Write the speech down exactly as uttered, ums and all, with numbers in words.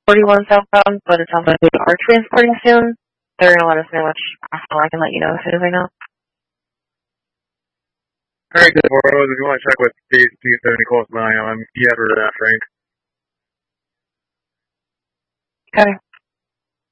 forty-one southbound, but it sounds like they are transporting soon. They're going to let us know which hospital. I can let you know as soon as I know. All right, good. Well, if you want to check with Steve, see if there's any close by, I'm yeah for that, Frank. Okay.